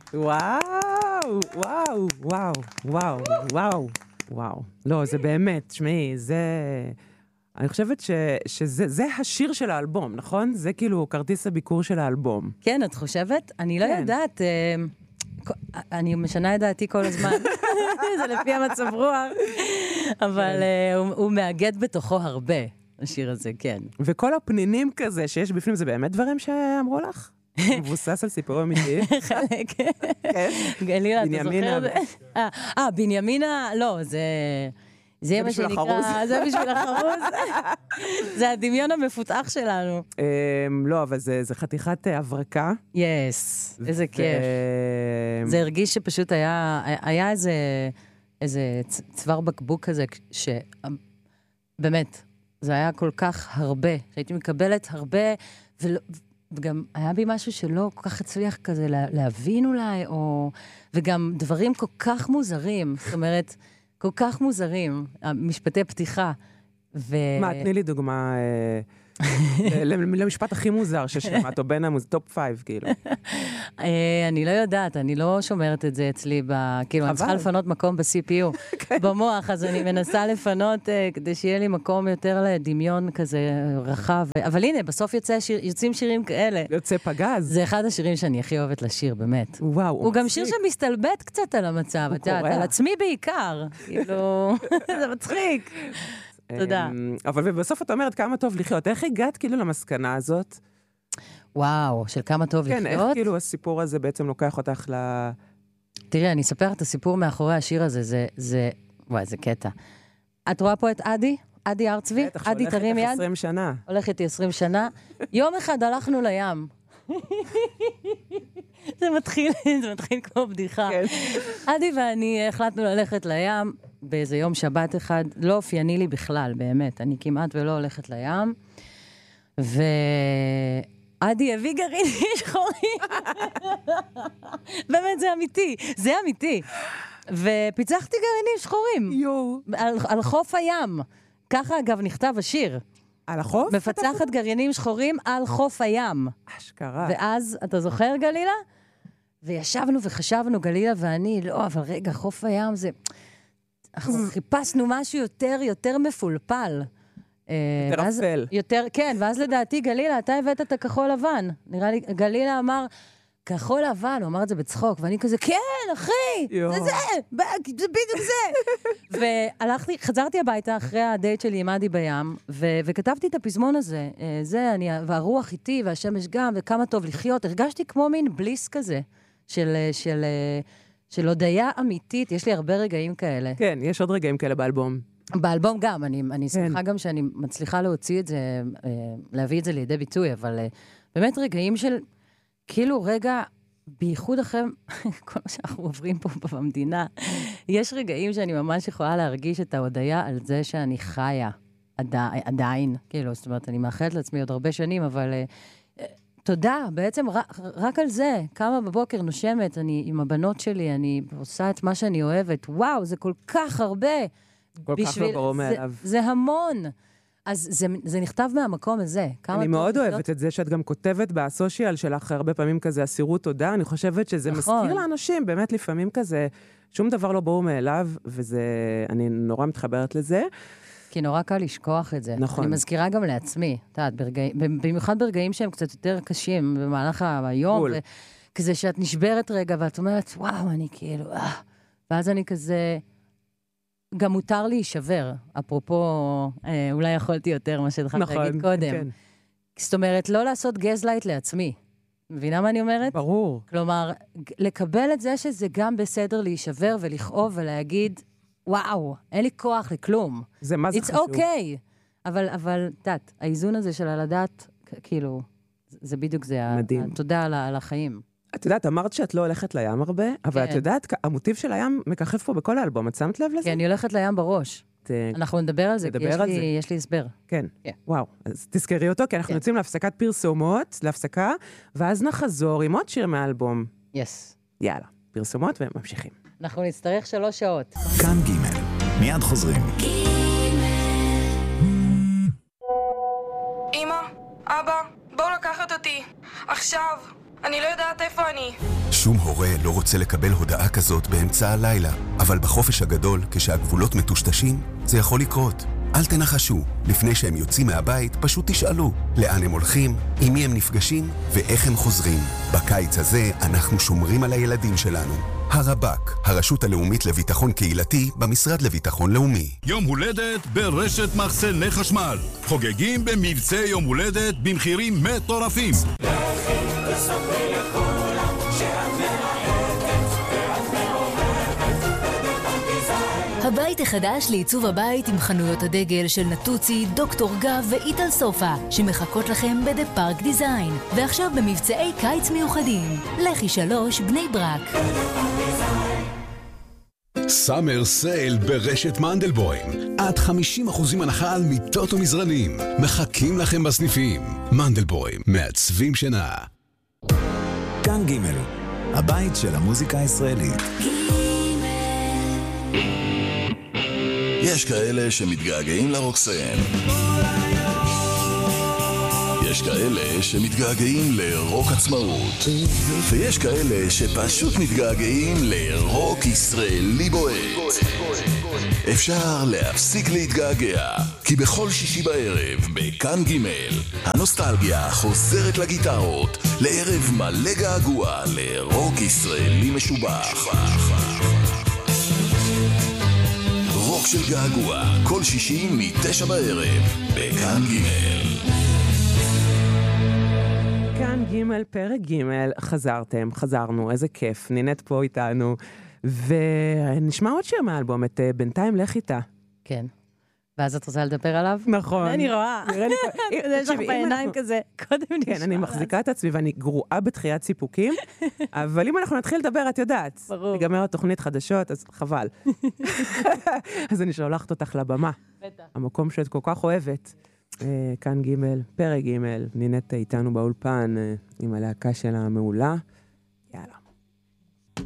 וואו, וואו, וואו, וואו, וואו, וואו. לא, זה באמת, תשמעי, זה... אני חושבת שזה השיר של האלבום, נכון? זה כאילו כרטיס הביקור של האלבום. כן, את חושבת? אני לא יודעת, אני משנה את דעתי כל הזמן. זה לפי המצב רוח. אבל הוא מאגד בתוכו הרבה, השיר הזה, כן. וכל הפנינים כזה שיש בפנים, זה באמת דברים שאמרו לך? מבוסס על סיפורים אמיתיים? חלק. גלילה, אתה זוכר? בנימינה, לא, זה מה שנקרא, זה בשביל החרוז. זה הדמיון המפותח שלנו. לא, אבל זה חתיכת הברקה. יס, איזה כיף. זה הרגיש שפשוט היה איזה צוואר בקבוק כזה, שבאמת, זה היה כל כך הרבה, שהייתי מקבלת הרבה, וגם היה בי משהו שלא כל כך הצליח כזה להבין אולי, וגם דברים כל כך מוזרים, זאת אומרת, כל כך מוזרים, משפטי פתיחה. מה, תני לי דוגמה למשפט הכי מוזר ששמעת, או בין טופ 5, כאילו. אני לא יודעת, אני לא שומרת את זה אצלי, כאילו, אני צריכה לפנות מקום ב-CPU, במוח, אז אני מנסה לפנות כדי שיהיה לי מקום יותר לדמיון כזה רחב. אבל הנה, בסוף יוצאים שירים כאלה. יוצא פגז. זה אחד השירים שאני הכי אוהבת לשיר, באמת. וואו. הוא גם שיר שמסתלבט קצת על המצב, את יודעת, על עצמי בעיקר. כאילו, זה מצחיק. תודה. אבל בסוף את אומרת כמה טוב לחיות. איך הגעת כאילו למסקנה הזאת? וואו, של כמה טוב לחיות? כן, איך כאילו הסיפור הזה בעצם לוקח אותך תראי, אני אספר את הסיפור מאחורי השיר הזה, וואי, זה קטע. את רואה פה את עדי ארצבי? עדי תרים יד? 20 שנה. הולכת איתי 20 שנה. יום אחד הלכנו לים. זה מתחיל כמו בדיחה. עדי ואני החלטנו ללכת לים באיזה יום שבת אחד, לא אופייני לי בכלל, באמת. אני כמעט ולא הולכת לים. ועדי הביא גרעינים שחורים. באמת, זה אמיתי. ופיצחתי גרעינים שחורים. על חוף הים. ככה, אגב, נכתב השיר. על החוף? מפצחת גרעינים שחורים על חוף הים. אשכרה. ואז, אתה זוכר, גלילה? וישבנו וחשבנו, גלילה ואני, לא, אבל רגע, חוף הים זה... אנחנו חיפשנו משהו יותר מפולפל. יותר אפל. כן, ואז לדעתי, גלילה, אתה הבאת את הכחול לבן. נראה לי, גלילה אמר, כחול לבן, הוא אמר את זה בצחוק, ואני כזה, כן, אחי, זה בדיוק זה. חזרתי הביתה אחרי הדייט שלי עם עדי בים, וכתבתי את הפזמון הזה, והרוח איתי, והשמש גם, וכמה טוב לחיות. הרגשתי כמו מין בליס כזה, של הודיה אמיתית. יש לי הרבה רגעים כאלה. כן, יש עוד רגעים כאלה באלבום. באלבום גם, אני שמחה גם שאני מצליחה להוציא את זה, להביא את זה לידי ביטוי, אבל באמת רגעים של, כאילו רגע, בייחוד אחרי כל מה שאנחנו עוברים פה במדינה, יש רגעים שאני ממש יכולה להרגיש את ההודיה על זה שאני חיה, עדיין, כאילו, זאת אומרת, אני מאחלת לעצמי עוד הרבה שנים, אבל תודה, בעצם רק על זה, כמה בבוקר נושמת, אני עם הבנות שלי, אני עושה את מה שאני אוהבת, וואו, זה כל כך הרבה, כל כך לא ברור מאליו. זה המון. אז זה נכתב מהמקום הזה. אני מאוד אוהבת את זה שאת גם כותבת בסושיאל שלך הרבה פעמים כזה אסירות תודה. אני חושבת שזה מזכיר לאנשים, באמת לפעמים כזה, שום דבר לא ברור מאליו, אני נורא מתחברת לזה. כי נורא קל לשכוח את זה. נכון. אני מזכירה גם לעצמי, במיוחד ברגעים שהם קצת יותר קשים במהלך היום, כזה שאת נשברת רגע ואת אומרת, וואו, אני כאילו, ואז אני כזה... גם מותר להישבר, אפרופו, אולי יכולתי יותר מה שהתחלת להגיד קודם. כן. זאת אומרת, לא לעשות גזלייט לעצמי. מבינה מה אני אומרת? ברור. כלומר, לקבל את זה שזה גם בסדר להישבר ולכאוב ולהגיד, וואו, אין לי כוח לכלום. זה מה זה חשוב. It's okay. אבל, תת, האיזון הזה של הלדת, כאילו, זה בדיוק זה. מדהים. תודה על החיים. את יודעת, אמרת שאת לא הולכת לים הרבה, אבל את יודעת, המוטיב של הים מככב פה בכל האלבום. את שמת לב לזה? כן, אני הולכת לים בראש. אנחנו נדבר על זה, כי יש לי הסבר. כן, וואו. אז תזכרי אותו, כי אנחנו יוצאים להפסקת פרסומות, להפסקה, ואז נחזור עם עוד שיר מהאלבום. יס. יאללה, פרסומות וממשיכים. אנחנו נצטרך 3 שעות. כאן ג' מיד חוזרים. אמא, אבא, בואו לקחת אותי. עכשיו. אני לא יודעת איפה אני. שום הורה לא רוצה לקבל הודעה כזאת באמצע הלילה, אבל בחופש הגדול, כשהגבולות מטושטשים, זה יכול לקרות. אל תנחשו, לפני שהם יוצאים מהבית, פשוט תשאלו לאן הם הולכים, עם מי הם נפגשים ואיך הם חוזרים. בקיץ הזה אנחנו שומרים על הילדים שלנו. הרב"ק, הרשות הלאומית לביטחון קהילתי במשרד לביטחון לאומי. יום הולדת ברשת מחסני חשמל. חוגגים במבצע יום הולדת במחירים מטורפים. הבית החדש לעיצוב הבית עם חנויות הדגל של נטוצי, דוקטור גב ואיטל סופה, שמחכות לכם בדה פארק דיזיין. ועכשיו במבצעי קיץ מיוחדים. לחי 3 בני ברק. סאמר סייל ברשת מנדלבוים. עד 50% הנחה על מיטות ומזרנים. מחכים לכם בסניפים. מנדלבוים, מעצבים שינה. כאן ג' הבית של המוזיקה הישראלית. יש כאלה שמתגעגעים לרוקסן. יש כאלה שמתגעגעים לרוק עצמאות. ויש כאלה שפשוט מתגעגעים לרוק ישראלי בועט. אפשר להפסיק להתגעגע, כי בכל שישי בערב, בכאן ג' הנוסטלגיה חוזרת לגיטרות, לערב מלא געגוע לרוק ישראלי משובח. רוק של געגוע, כל שישי מ-9 בערב, בכאן ג'. כאן ג' פרק ג', חזרנו, איזה כיף, נינת פה איתנו, ונשמע עוד שיר מהאלבום, את בינתיים לך איתה. כן. ואז את רוצה לדבר עליו? נכון. אני רואה. יש לך בעיניים כזה, קודם נשמע. כן, אני מחזיקה את עצמי ואני גרועה בתחיית סיפוקים, אבל אם אנחנו נתחיל לדבר, את יודעת. ברור. תיגמר התוכנית חדשות, אז חבל. אז אני שולחת אותך לבמה. בטח. המקום שאת כל כך אוהבת. כאן ג' פרק ג', נינת איתנו באולפן עם הלהקה שלה המעולה.